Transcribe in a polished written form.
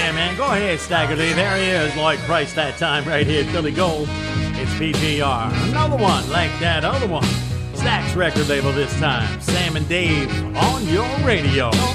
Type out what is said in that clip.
Yeah, man, go ahead, Staggerly. There he is, Lloyd Price, that time right here, Philly Gold. It's PGR. Another one like that other one. Stax record label this time. Sam and Dave on your radio.